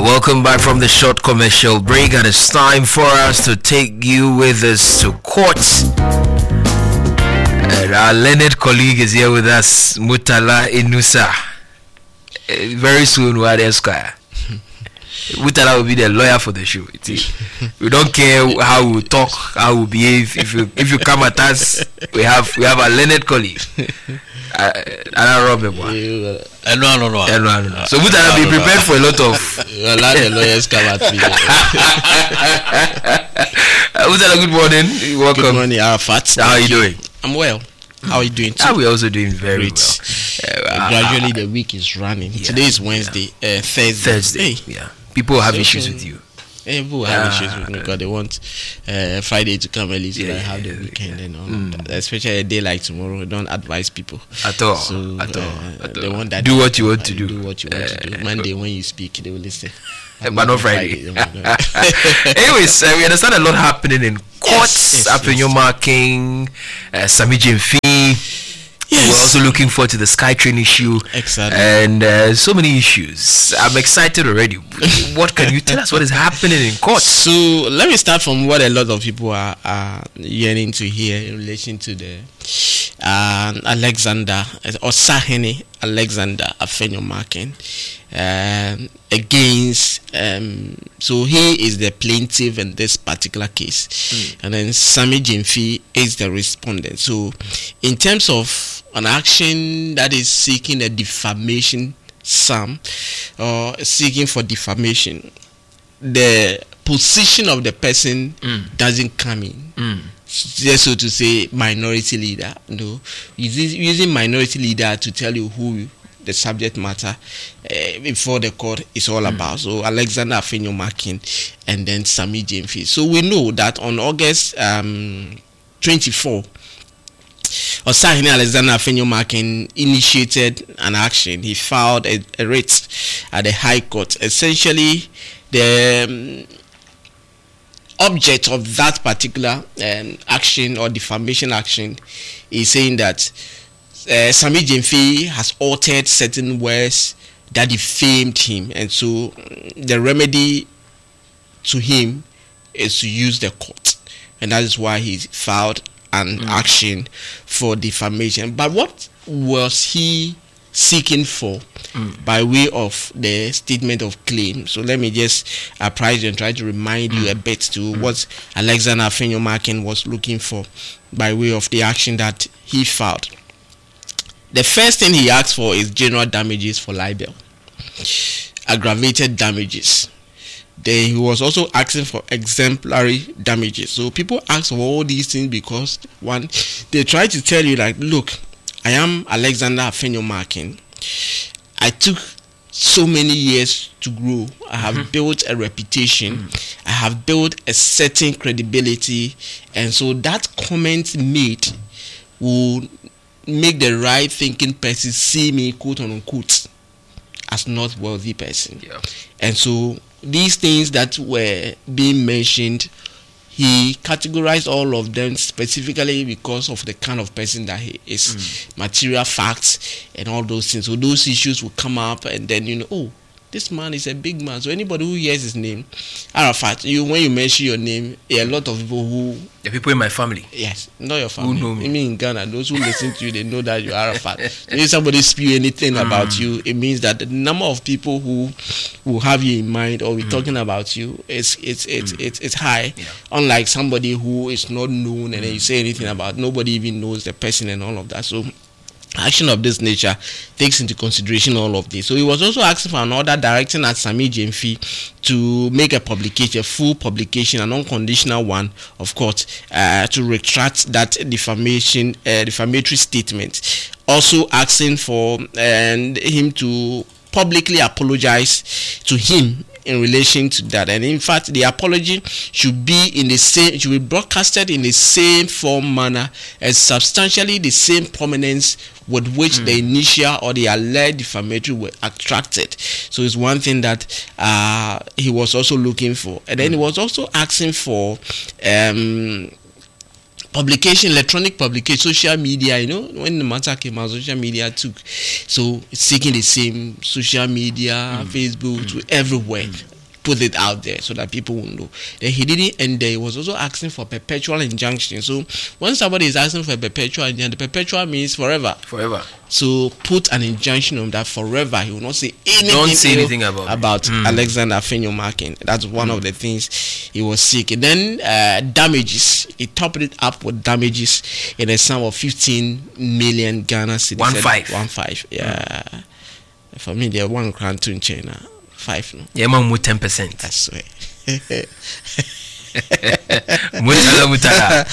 Welcome back from the short commercial break, and it's time for us to take you with us to court. And our learned colleague is here with us, Mutala Inusa. Very soon, we're at Esquire. Mutala will be the lawyer for the show. We don't care how we talk, how we behave. If you come at us, we have a learned colleague. No. So Mutala, be prepared for a lot of. A lot of lawyers come at me. Mutala, good morning. Welcome. Good morning, Arafat. How are you doing? I'm well. How are you doing too? We're also doing very well. Gradually, the week is running. Yeah, Today is Wednesday, Thursday. Hey. Yeah. People have issues with you. People have issues with me because they want Friday to come early so I have the weekend and all that. Especially a day like tomorrow, don't advise people at all. They want that. Do what you want to do. Do what you want to do. Monday when you speak, they will listen. But not Friday. Anyways, we understand a lot happening in courts. Appenyo marking, Sami Jemfi. Yes. We're also looking forward to the SkyTrain issue. Exactly. And so many issues. I'm excited already. What can you tell us? What is happening in court? So let me start from what a lot of people are yearning to hear in relation to the Alexander or Sahene Alexander Afenyo marking against. So he is the plaintiff in this particular case, and then Sami Jemfi is the respondent. So in terms of an action that is seeking a defamation sum or seeking for defamation, the position of the person doesn't come in. Just so to say, minority leader. No, using minority leader to tell you who the subject matter before the court is all about. So Alexander Afenyo marking and then Sami Jemfi. So we know that on August 24, Osahene Alexander Afenyo marking initiated an action. He filed a writ at the High Court. Essentially, the object of that particular action or defamation action is saying that Sami Jemfi has altered certain words that defamed him, and so the remedy to him is to use the court, and that is why he filed an action for defamation. But what was he seeking for by way of the statement of claim? So let me just apprise you and try to remind you a bit to what Alexander Afenyo marking was looking for by way of the action that he filed. The first thing he asked for is general damages for libel, aggravated damages. Then he was also asking for exemplary damages. So people ask for all these things because, one, they try to tell you like, look, I am Alexander Afenyo marking. I took so many years to grow. I have built a reputation. I have built a certain credibility. And so that comment made will make the right thinking person see me, quote unquote, as not wealthy person. Yeah. And so these things that were being mentioned, he categorized all of them specifically because of the kind of person that he is, material facts and all those things. So those issues will come up, and then this man is a big man. So anybody who hears his name, Arafat, when you mention your name, a lot of people the people in my family. Yes, not your family. Who know me? I mean, in Ghana, those who listen to you, they know that you're Arafat. If somebody spew anything about you, it means that the number of people who will have you in mind or be talking about you it's high. Yeah. Unlike somebody who is not known and then you say anything about, nobody even knows the person and all of that. So action of this nature takes into consideration all of this. So he was also asking for an order directing at Sami Jemfi to make a publication, a full publication, an unconditional one, of course, to retract that defamatory statement. Also asking for him to publicly apologize to him in relation to that, and in fact the apology should be broadcasted in the same form, manner, and substantially the same prominence with which the initial or the alleged defamatory were attracted. So it's one thing that he was also looking for, and then he was also asking for publication, electronic publication, social media. When the matter came out, social media took, so it's seeking the same social media, Facebook, to everywhere. put it out there so that people will know. Then he didn't end there. He was also asking for perpetual injunction. So when somebody is asking for a perpetual injunction, the perpetual means forever. Forever. So put an injunction on that forever. He will not say anything. Don't say anything about Alexander Afenyo-Markin. That's one of the things he was seeking. Then damages. He topped it up with damages in a sum of 15 million Ghana cedis. 1.5. Yeah. For me, they're 1 crown to in China. 5. No? Yeah, man, 10%. I swear. Mutala.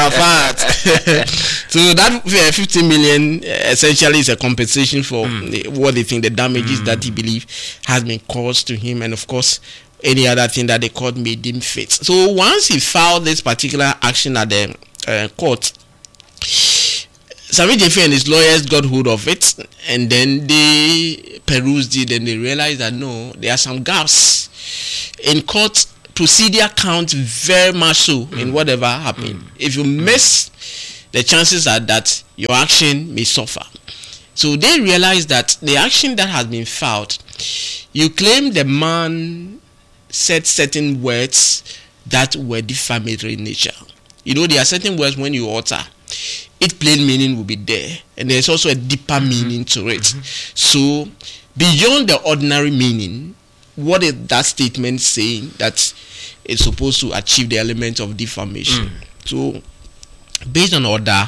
So that 15 million essentially is a compensation for what they think the damages that he believes has been caused to him, and of course any other thing that the court made him fit. So once he filed this particular action at the court, Sammy Gyamfi and his lawyers got hold of it, and then they perused it, and they realized that no, there are some gaps in court procedure count very much so in whatever happened. If you miss, the chances are that your action may suffer. So they realized that the action that has been filed, you claim the man said certain words that were defamatory in nature. You know, there are certain words when you utter, its plain meaning will be there, and there's also a deeper meaning to it. So beyond the ordinary meaning, what is that statement saying that it's supposed to achieve the element of defamation? So based on order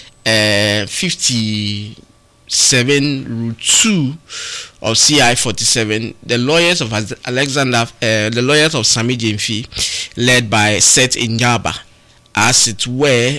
57 rule 2 of CI 47, the lawyers of the lawyers of Sammy Gyamfi, led by Seth Inyaba, as it were,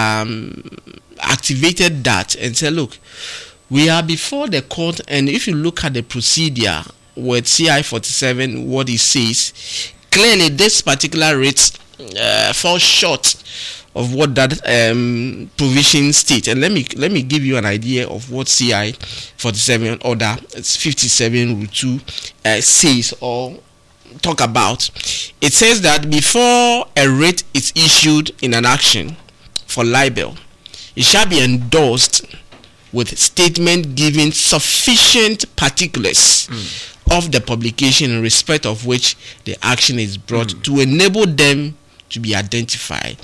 activated that and said, look, we are before the court, and if you look at the procedure with CI 47, what it says, clearly this particular rate falls short of what that provision states. And let me give you an idea of what CI 47 order 57 rule 2 says or talk about. It says that before a writ is issued in an action for libel, it shall be endorsed with statement giving sufficient particulars of the publication in respect of which the action is brought to enable them to be identified.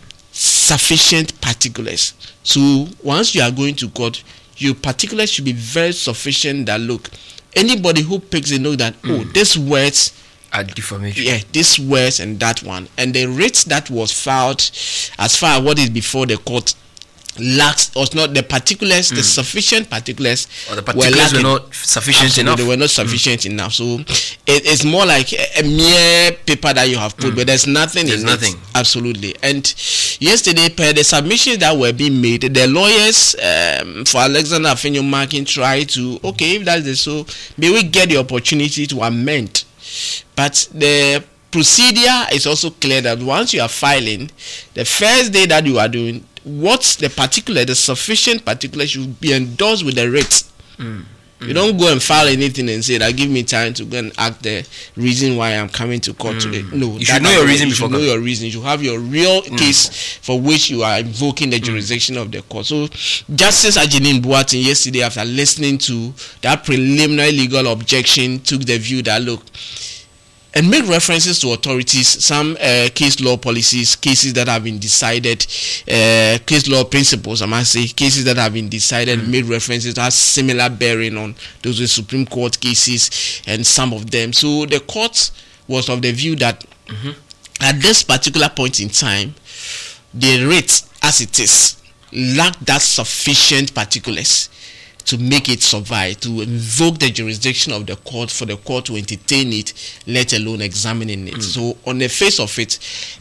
Sufficient particulars. So once you are going to court, your particulars should be very sufficient that, look, anybody who picks a note that, oh, this words are defamation. Yeah, this words and that one. And the rate that was filed as far as what is before the court lacks, or not the particulars, the sufficient particulars, or the particulars were not sufficient enough. They were not sufficient enough. So it's more like a mere paper that you have put, but there's nothing in it. Absolutely. And yesterday, per the submissions that were being made, the lawyers for Alexander Afenyo-Markin tried to, okay, if that's the so, may we get the opportunity to amend. But the procedure is also clear that once you are filing, the first day that you are doing, what's the particular, the sufficient particular should be endorsed with the rate. You don't go and file anything and say that give me time to go and act the reason why I'm coming to court today. No, you should know your reason before. You should know your reason. You have your real case for which you are invoking the jurisdiction of the court. So Justice Ajinin Boateng yesterday, after listening to that preliminary legal objection, took the view that, look, and make references to authorities, some case law policies, cases that have been decided, case law principles, I must say, cases that have been decided, made references to have similar bearing on those with Supreme Court cases and some of them. So the court was of the view that at this particular point in time, the rate as it is lacked that sufficient particulars to make it survive, to invoke the jurisdiction of the court for the court to entertain it, let alone examining it. So on the face of it,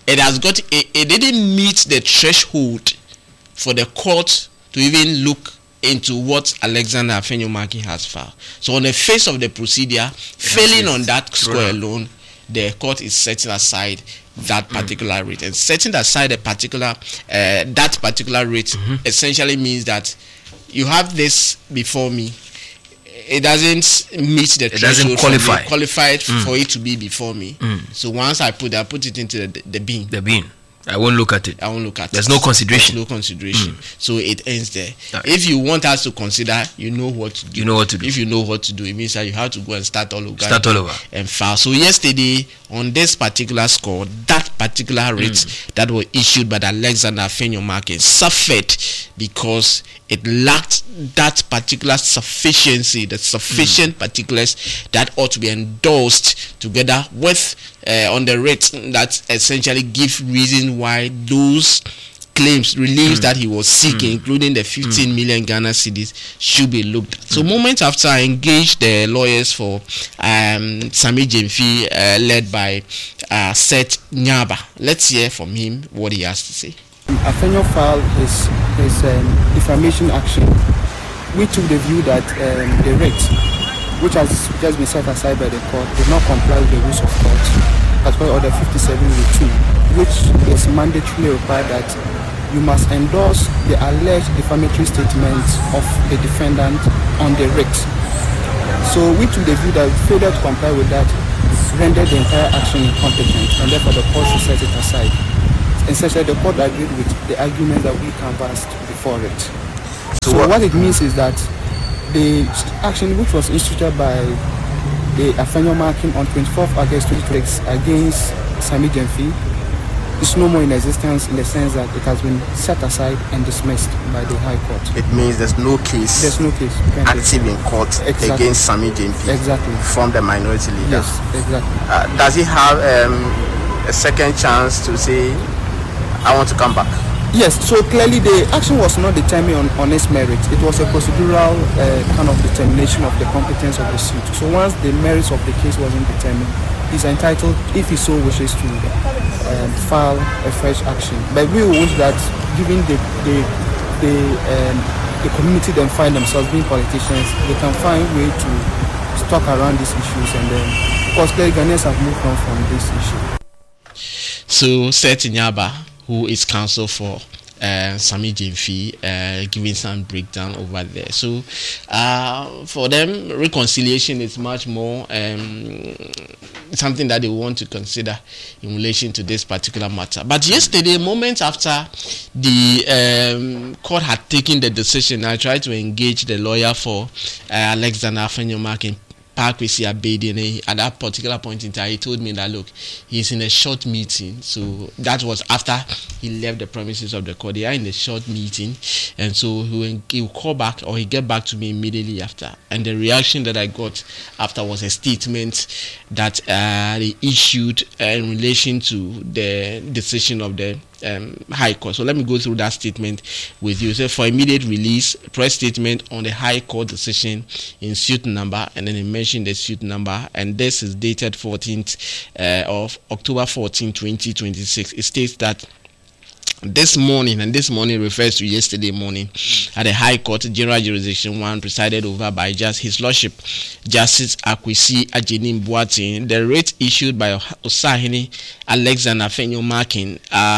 it didn't meet the threshold for the court to even look into what Alexander Afenyo-Markin has filed. So on the face of the procedure, failing on that score alone, the court is setting aside that particular rate. And setting aside that particular rate essentially means that you have this before me. It doesn't meet the threshold. It doesn't qualify for it to be before me. So once I put it into the bin. The bin. I won't look at it. I won't look at There's it. no consideration. There's no consideration. So it ends there. Right. If you want us to consider, you know what to do. You know what to do. If you know what to do, it means that you have to go and start all over. And file. So yesterday, on this particular score, that particular writ that was issued by the Alexander Afenyo-Markin suffered because it lacked that particular sufficiency, the sufficient particulars that ought to be endorsed together with on the writ that essentially give reason why those claims, reliefs that he was seeking, including the 15 million Ghana cedis, should be looked at. So moments after I engaged the lawyers for Sammy Gyamfi, led by Seth Nyaba. Let's hear from him what he has to say. Afenyo filed his defamation action. We took the view that the writ, which has just been set aside by the court, did not comply with the rules of court, as per Order 57-2, which is mandatorily required that you must endorse the alleged defamatory statements of the defendant on the writ. So we took the view that failure to comply with that rendered the entire action incompetent, and therefore the court should set it aside. Essentially, the court agreed with the argument that we canvassed before it. So what it means is that the action which was instituted by the Afenyo-Markin on 24th August 2026 against Sammy Gyamfi is no more in existence, in the sense that it has been set aside and dismissed by the High Court. It means there's no case active in court against Sammy Gyamfi from the minority leader. Yes, exactly. Does he have a second chance to say, I want to come back? Yes, so clearly the action was not determined on its merit. It was a procedural kind of determination of the competence of the suit. So once the merits of the case wasn't determined, he's entitled, if he so wishes, to file a fresh action. But we wish that, given the community then find themselves being politicians, they can find a way to talk around these issues, and then, of course, clearly Ghanaians have moved on from this issue. So Seth Nyaba, who is counsel for Sammy Gyamfi, giving some breakdown over there. So for them, reconciliation is much more something that they want to consider in relation to this particular matter. But yesterday, moments after the court had taken the decision, I tried to engage the lawyer for Alexander Afenyo-Markin, Pakwesi Abedi, at that particular point in time, he told me that, look, he's in a short meeting. So that was after he left the premises of the court. They are in a short meeting, and so he will call back, or he get back to me immediately after. And the reaction that I got after was a statement that they issued in relation to the decision of the High Court. So let me go through that statement with you. So for immediate release, press statement on the High Court decision in suit number, and then he mentioned the suit number, and this is dated 14th of October 14, 2026. It states that this morning, and this morning refers to yesterday morning, at the High Court, General Jurisdiction 1, presided over by His Lordship Justice Akwesi Ajeni Boateng, the writ issued by Osahene Alexander Afenyo-Markin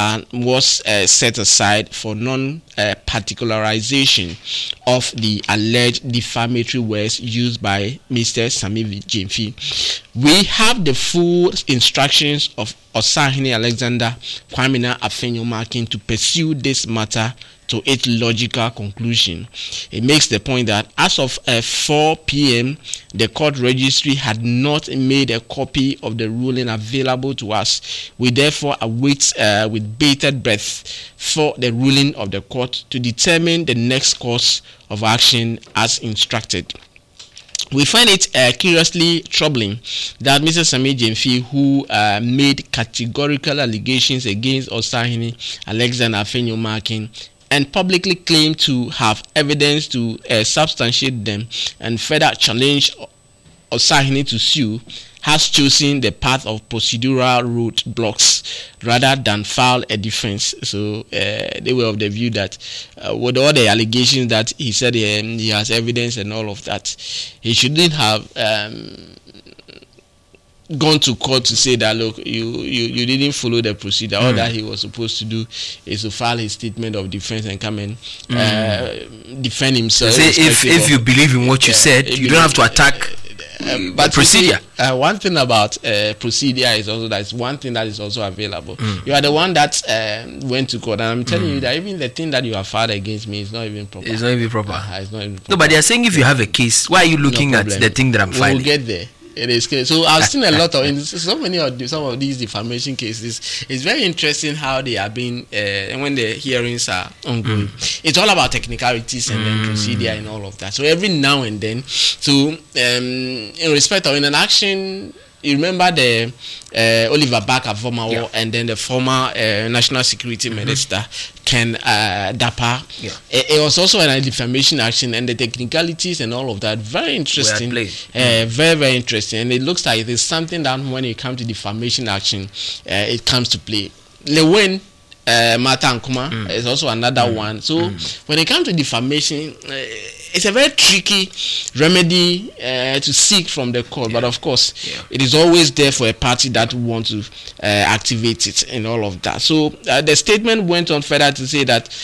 was set aside for non-particularization of the alleged defamatory words used by Mr. Sammy Gyamfi. We have the full instructions of Osahene Alexander Kwamina Afenyo-Markin to pursue this matter to its logical conclusion. It makes the point that as of 4 p.m., the court registry had not made a copy of the ruling available to us. We therefore await with bated breath for the ruling of the court to determine the next course of action as instructed. We find it curiously troubling that Mr. Sammy Gyamfi, who made categorical allegations against Osahene Alexander Afenyo-Markin and publicly claimed to have evidence to substantiate them and further challenge Osahene to sue, has chosen the path of procedural roadblocks rather than file a defense. So they were of the view that with all the allegations that he said he has evidence and all of that, he shouldn't have gone to court to say that, look, you didn't follow the procedure. All that he was supposed to do is to file his statement of defense and come and defend himself. Say if you believe in what you said, you don't have to attack But procedure. One thing about procedure is also that it's one thing that is also available. You are the one that went to court, and I'm telling you that even the thing that you have filed against me is not even proper. It's not even proper. It's not even proper. No, but they are saying if you have a case, why are you looking at the thing that I'm filing? We'll get there. It is clear. So I've seen a lot of some of these defamation cases. It's very interesting how they are being when the hearings are ongoing. It's all about technicalities and then procedure and all of that. So every now and then, in respect of in an action. You remember the Oliver Barker, former war, and then the former National Security Minister, Ken Dapa. Yeah. It was also a defamation action, and the technicalities and all of that, very interesting. Very, very interesting. And it looks like it is something that when it comes to defamation action, it comes to play. Lewin Mata Nkuma is also another one. So when it comes to defamation, it's a very tricky remedy to seek from the court, but of course, it is always there for a party that wants to activate it and all of that. So the statement went on further to say that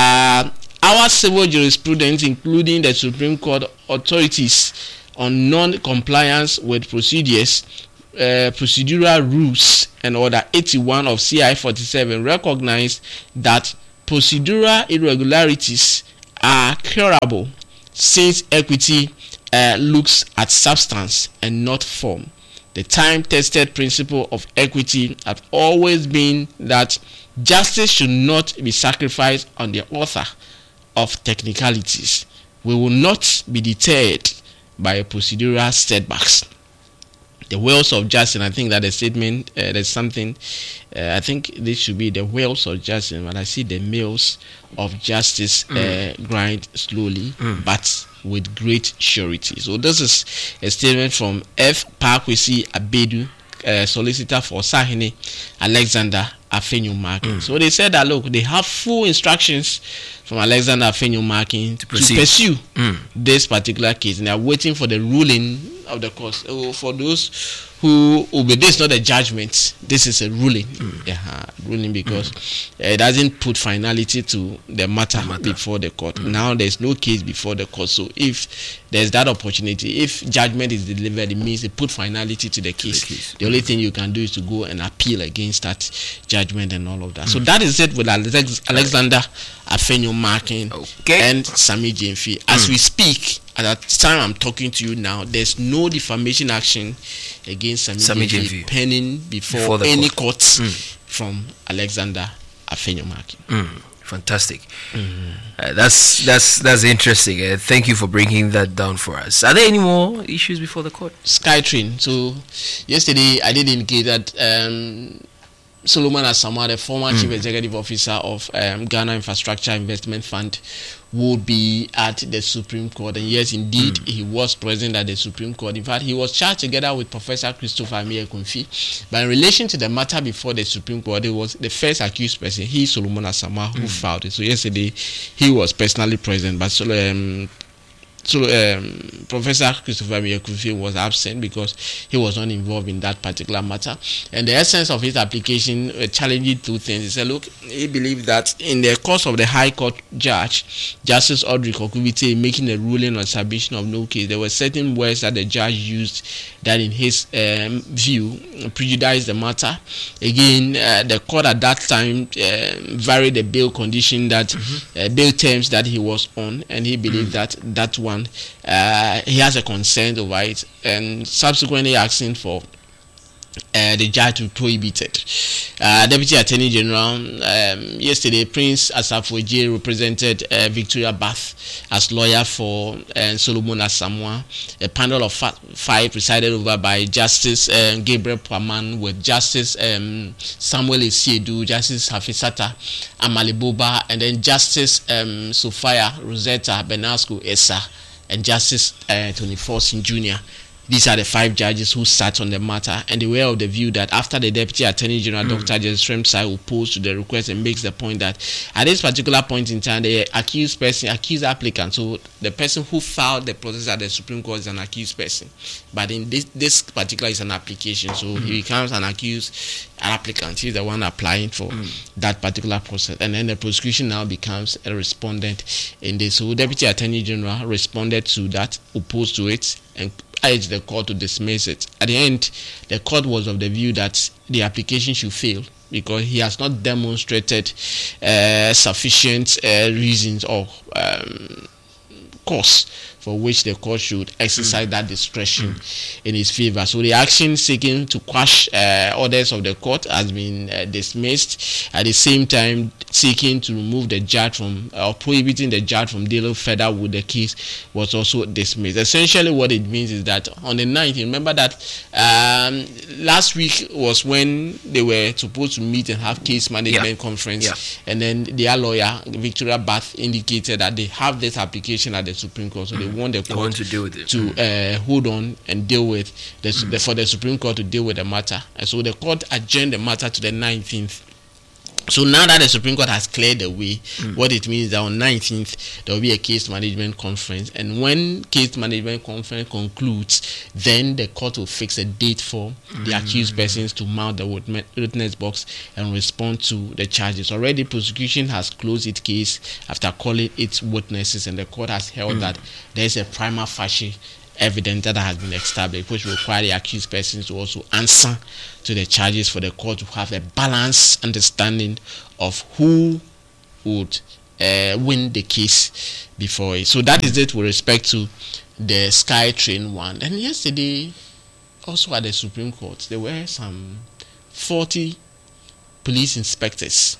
our civil jurisprudence, including the Supreme Court authorities on non-compliance with procedures, procedural rules and order 81 of CI 47 recognize that procedural irregularities are curable since equity looks at substance and not form. The time-tested principle of equity has always been that justice should not be sacrificed on the author of technicalities. We will not be deterred by procedural setbacks. The wheels of justice, and I think that the statement, there's something, I think this should be the wheels of justice, but I see the mills of justice grind slowly, but with great surety. So this is a statement from F. Parkwesi Abedu, solicitor for Sahene Alexander Afenyo-Markin. So they said that, look, they have full instructions from Alexander Afenyo-Markin to pursue this particular case, and they are waiting for the ruling of the court. For those who obey, this is not a judgment, this is a ruling. Ruling, because it doesn't put finality to the matter before the court. Now there's no case before the court, so if there's that opportunity, if judgment is delivered, it means it put finality to the case. The only thing you can do is to go and appeal against that judgment and all of that. So that is it with Alexander Afenyo-Markin and Sammy Gyamfi. As we speak, at the time I'm talking to you now, there's no defamation action against Sammy Gyamfi pending before any court from Alexander Afenyo-Markin. Fantastic. That's interesting. Thank you for breaking that down for us. Are there any more issues before the court? SkyTrain. So yesterday I did indicate that Solomon Asamoah, the former chief executive officer of Ghana Infrastructure Investment Fund, would be at the Supreme Court. And yes, indeed, he was present at the Supreme Court. In fact, he was charged together with Professor Christopher Ameakunfi. But in relation to the matter before the Supreme Court, it was the first accused person, Solomon Asamoah, who filed it. So yesterday, he was personally present, but Professor Christopher Ameakunfi was absent because he was not involved in that particular matter. And the essence of his application challenging two things. He said, look, he believed that in the course of the High Court judge, Justice Audrey Kokubite, making a ruling on submission of no case, there were certain words that the judge used that in his view prejudiced the matter. Again, the court at that time varied the bail condition that bail terms that he was on, and he believed that one he has a consent over it, and subsequently asking for the judge to prohibit it. Deputy Attorney General yesterday, Prince Asafo-Adjei, represented Victoria Bath as lawyer for Solomon Asamoah. A panel of five presided over by Justice Gabriel Pwaman, with Justice Samuel Esiedu, Justice Hafisata Amaliboba, and then Justice Sophia Rosetta Benasco Esa, and Justice Tony Forson Jr. These are the five judges who sat on the matter, and they were of the view that after the Deputy Attorney General, Dr. Justice Shremsai, opposed to the request and makes the point that at this particular point in time, the accused applicant, so the person who filed the process at the Supreme Court is an accused person. But in this particular is an application, so he becomes an applicant. He's the one applying for that particular process, and then the prosecution now becomes a respondent in this. So Deputy Attorney General responded to that, opposed to it, and urged the court to dismiss it. At the end, the court was of the view that the application should fail because he has not demonstrated sufficient reasons or cause for which the court should exercise that discretion in his favor. So the action seeking to quash orders of the court has been dismissed. At the same time, seeking to remove the judge from or prohibiting the judge from dealing further with the case was also dismissed. Essentially, what it means is that on the 9th, remember that last week was when they were supposed to meet and have case management conference, and then their lawyer Victoria Bath indicated that they have this application at the Supreme Court, so they want the court to deal with it. To hold on and deal with for the Supreme Court to deal with the matter. And so the court adjourned the matter to the 19th. So now that the Supreme Court has cleared the way, what it means is that on 19th there will be a case management conference, and when case management conference concludes, then the court will fix a date for the accused persons to mount the witness box and respond to the charges. Already prosecution has closed its case after calling its witnesses, and the court has held that there is a prima facie evidence that has been established, which will require the accused persons to also answer to the charges for the court to have a balanced understanding of who would win the case before it. So that is it with respect to the SkyTrain one. And yesterday, also at the Supreme Court, there were some 40 police inspectors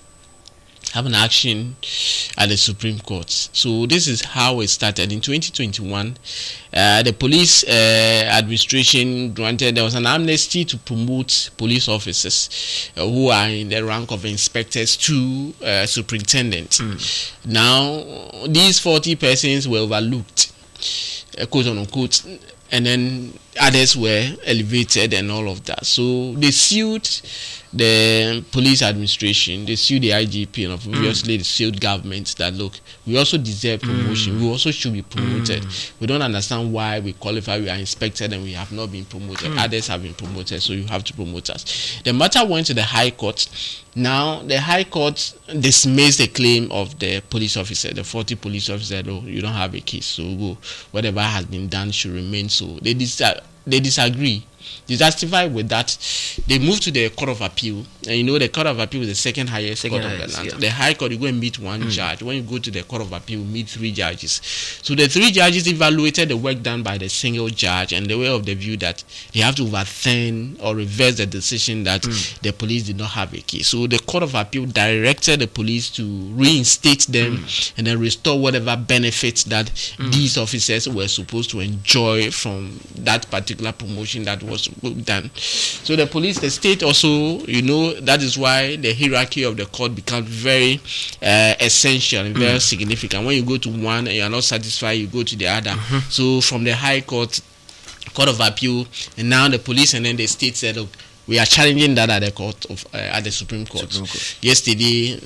have an action at the Supreme Court. So this is how it started. In 2021, the police administration granted, there was an amnesty to promote police officers who are in the rank of inspectors to superintendent. Now, these 40 persons were overlooked, quote unquote, and then others were elevated and all of that. So they sued the police administration, they sued the IGP, and obviously they sued government that, look, we also deserve promotion, we also should be promoted. We don't understand why we qualify, we are inspected and we have not been promoted. Others have been promoted, so you have to promote us. The matter went to the High Court. Now, the High Court dismissed the claim of the police officer, the 40 police officers. Oh, you don't have a case, so go. Whatever has been done should remain so. They disagree. They justify with that. They move to the Court of Appeal, and you know the Court of Appeal is the second highest court of the land. The High Court, you go and meet one judge. When you go to the Court of Appeal, you meet 3 judges. So the 3 judges evaluated the work done by the single judge, and they were of the view that they have to overturn or reverse the decision that the police did not have a case. So the Court of Appeal directed the police to reinstate them and then restore whatever benefits that these officers were supposed to enjoy from that particular promotion that was done. So the police, the state also, you know, that is why the hierarchy of the court becomes very essential and very significant. When you go to one and you are not satisfied, you go to the other. So from the High Court, Court of Appeal, and now the police, and then the state said, look, we are challenging that at the court of at the Supreme Court. Yesterday,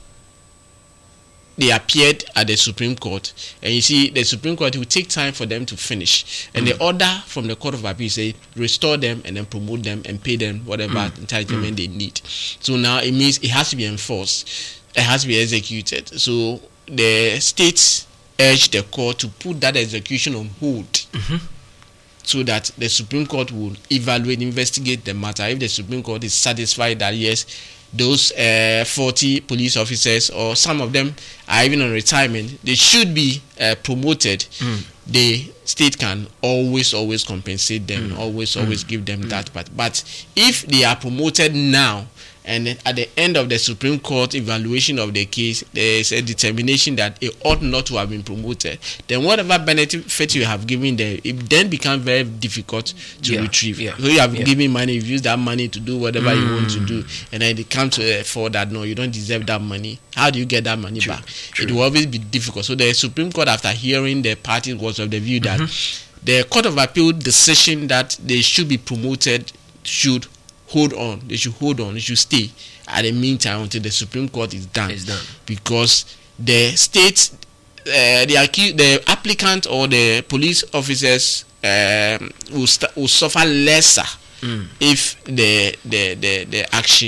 they appeared at the Supreme Court, and you see the Supreme Court will take time for them to finish, and the order from the Court of Appeal say restore them and then promote them and pay them whatever entitlement they need. So now it means it has to be enforced, it has to be executed. So the states urged the court to put that execution on hold, so that the Supreme Court will evaluate, investigate the matter. If the Supreme Court is satisfied that yes, those 40 police officers, or some of them are even on retirement, they should be promoted, the state can always compensate them, always give them that part. But if they are promoted now, and then at the end of the Supreme Court evaluation of the case, there is a determination that it ought not to have been promoted, then whatever benefit you have given them, it then becomes very difficult to retrieve. So you have given money, you've used that money to do whatever you want to do, and then it comes to for that, no, you don't deserve that money. How do you get that money back? It will always be difficult. So the Supreme Court, after hearing the parties, was of the view that the Court of Appeal decision that they should be promoted should hold on. They should hold on. They should stay at the meantime until the Supreme Court is done. Because the state, the applicant or the police officers will suffer lesser if the action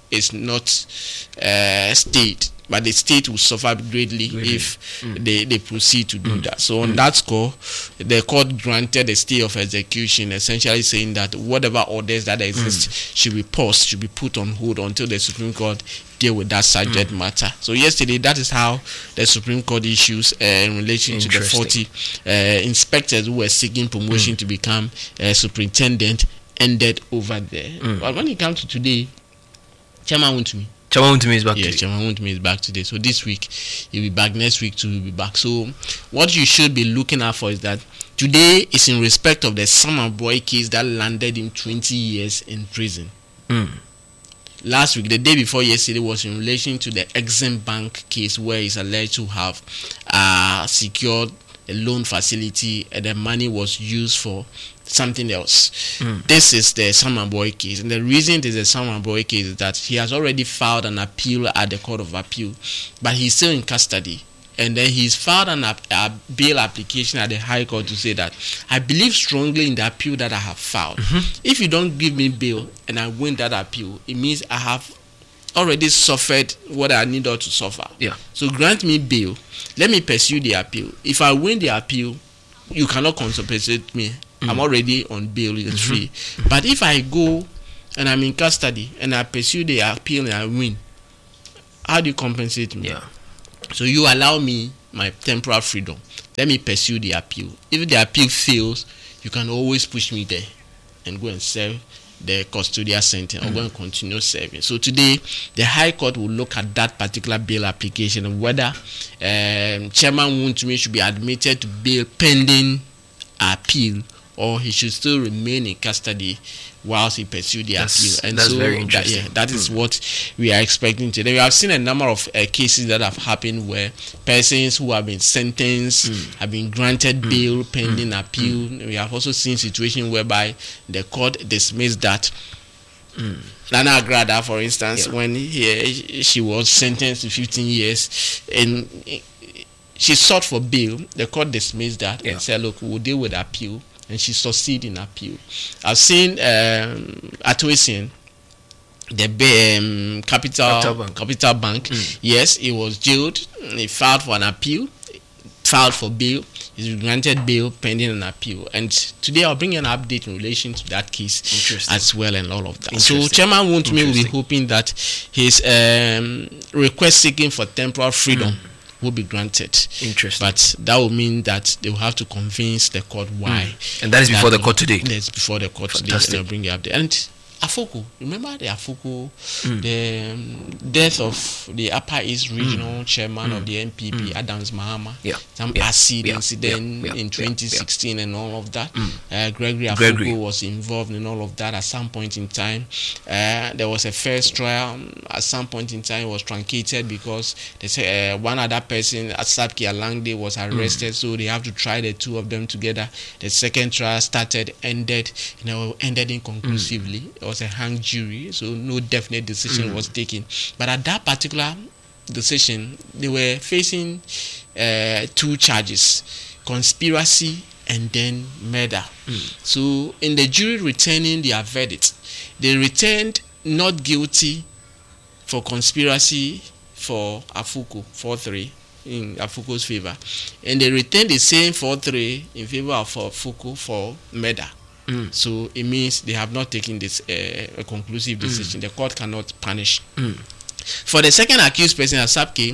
is not stayed, but the state will suffer greatly if they proceed to do that. So on that score, the court granted a stay of execution, essentially saying that whatever orders that exist should be paused, should be put on hold until the Supreme Court deal with that subject matter. So yesterday, that is how the Supreme Court issues in relation to the 40 inspectors who were seeking promotion to become superintendent ended over there. But when it comes to today, Chairman Wontumi is back today. Chairman Wontumi is back today. So this week, he'll be back. Next week, too, he'll be back. So what you should be looking out for is that today is in respect of the Summer Boy case that landed him 20 years in prison. Last week, the day before yesterday, was in relation to the Exim Bank case where he's alleged to have secured a loan facility and the money was used for something else. This is the Summer Boy case, and the reason it is a Summer Boy case is that he has already filed an appeal at the Court of Appeal, but he's still in custody. And then he's filed a bail application at the High Court to say that I believe strongly in the appeal that I have filed. If you don't give me bail and I win that appeal, it means I have already suffered what I needed to suffer. So grant me bail. Let me pursue the appeal. If I win the appeal, you cannot compensate me. I'm already on bail, it's free. But if I go and I'm in custody and I pursue the appeal and I win, how do you compensate me? So you allow me my temporal freedom. Let me pursue the appeal. If the appeal fails, you can always push me there and go and serve the custodial sentence or go and continue serving. So today, the High Court will look at that particular bail application and whether Chairman Wontumi should be admitted to bail pending appeal, or he should still remain in custody whilst he pursues the appeal. And that's so very interesting. that is what we are expecting today. We have seen a number of cases that have happened where persons who have been sentenced have been granted bail pending appeal. We have also seen situations whereby the court dismissed that. Nana Agrada, for instance, when she was sentenced to 15 years and she sought for bail, the court dismissed that and said, look, we'll deal with appeal. And she succeeded in appeal. I've seen Atuisian, the Capital Bank. Yes, he was jailed. He filed for an appeal, filed for bail. He's granted bail pending an appeal. And today I'll bring you an update in relation to that case as well and all of that. So Chairman Wontumi will be hoping that his request seeking for temporal freedom will be granted. But that will mean that they will have to convince the court why. And that is before the court today. That's before the court today. And I'll bring you up there. And Afoko, remember the Afoko, the death of the Upper East Regional Chairman of the NPP, Adams Mahama, some acid incident in 2016 and all of that. Gregory Afoko was involved in all of that at some point in time. There was a first trial. At some point in time, it was truncated because they say one other person, Asapki Alangde, was arrested, so they have to try the two of them together. The second trial ended inconclusively. It was a hung jury, so no definite decision was taken. But at that particular decision, they were facing two charges: conspiracy and then murder. So in the jury returning their verdict, they returned not guilty for conspiracy for Afoko 4-3 in Afoko's favor, and they returned the same 4-3 in favor of Afoko for murder. So it means they have not taken this a conclusive decision. The court cannot punish. For the second accused person, Asapke,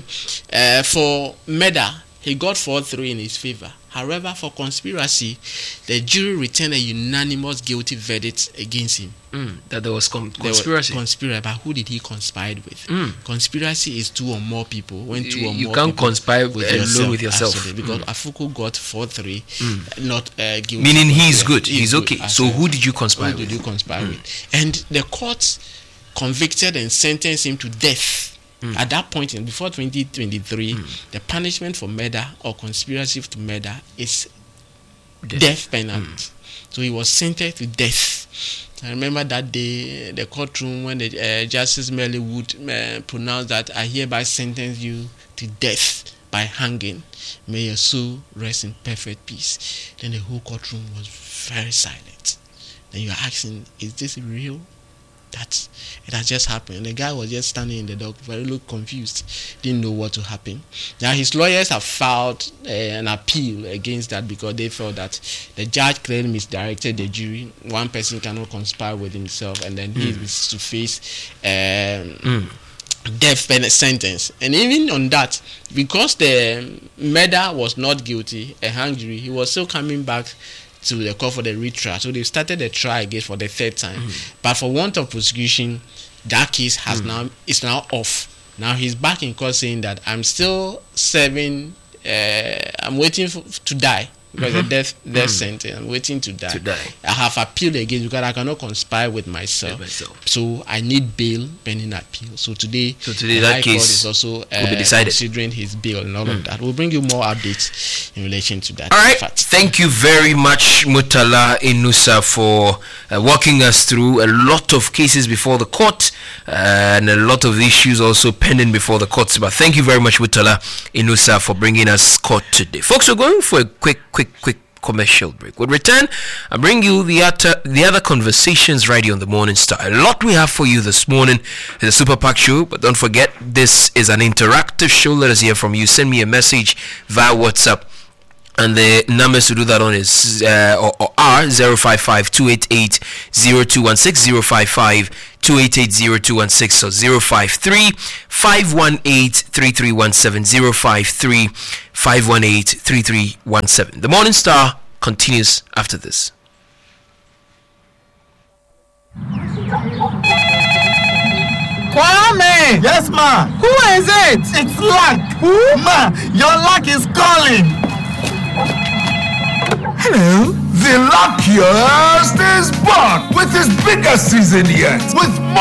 for murder, he got 4-3 in his favor. However, for conspiracy, the jury returned a unanimous guilty verdict against him. That there was conspiracy. But who did he conspire with? Conspiracy is two or more people. When two or more you can't conspire with yourself. Absolutely, because Afoko got 4-3, not guilty. Meaning he's good. He's okay. So who did you conspire with? And the court convicted and sentenced him to death. At that point, before 2023, the punishment for murder or conspiracy to murder is death penalty. So he was sentenced to death. I remember that day, the courtroom, when the Justice Merle Wood pronounced that I hereby sentence you to death by hanging. May your soul rest in perfect peace. Then the whole courtroom was very silent. Then you're asking, is this real? It has just happened. And the guy was just standing in the dock, very confused, didn't know what to happen. Now his lawyers have filed an appeal against that because they felt that the judge clearly misdirected the jury. One person cannot conspire with himself, and then he is to face death penalty sentence. And even on that, because the murder was not guilty, a hung jury, he was still coming back to the court for the retrial. So they started the trial again for the third time. But for want of prosecution, that case has now off. Now he's back in court saying that I'm still serving, I'm waiting to die. Because the death sentence, I'm waiting to die. I have appealed against because I cannot conspire with myself. So I need bail pending appeal. So today the that High case Court is also considering his bail and all of that. We'll bring you more updates in relation to that. All right. Thank you very much, Murtala Inusa, for walking us through a lot of cases before the court and a lot of issues also pending before the courts. But thank you very much, Murtala Inusa, for bringing us court today. Folks, we're going for a quick commercial break. We'll return and bring you the other conversations right here on the Morning Star. A lot we have for you this morning. It's a Super Pack show, but don't forget, this is an interactive show. Let us hear from you. Send me a message via WhatsApp. And the numbers to do that on is are 055-288-0216, 055-288-0216, so 053-518-3317, 053-518-3317. The Morning Star continues after this. Kwame! Yes, ma. Who is it? It's Luck. Who? Ma, your luck is calling. Hello. The luckiest is back with his biggest season yet, with more